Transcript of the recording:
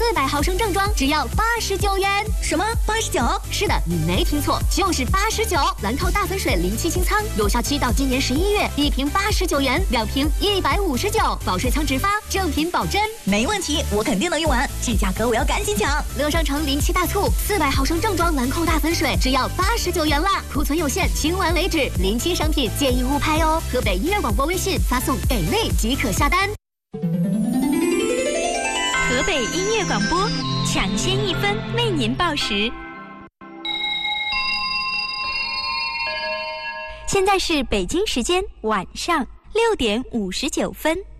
400毫升正装只要89元。 什么89？ 是的，你没听错，就是89。兰蔻大粉水07清仓，有效期到今年11月，1瓶89元，2瓶159，保水仓直发，正品保真。 没问题，我肯定能用完，这价格我要赶紧抢。 乐商城07大促，400毫升正装兰蔻大粉水只要89元啦，库存有限，清完为止。临期商品建议勿拍哦。河北音乐广播微信发送给力即可下单。 河北音乐广播，抢先1分为您报时。现在是北京时间晚上6点59分。